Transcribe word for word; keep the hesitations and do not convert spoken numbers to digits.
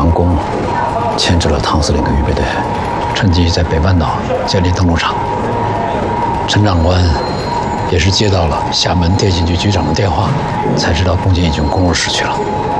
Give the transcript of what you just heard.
杨公牵制了汤司令跟预备队，趁机在北半岛建立登陆场。陈长官也是接到了厦门电信局局长的电话，才知道龚建义军攻入市区了。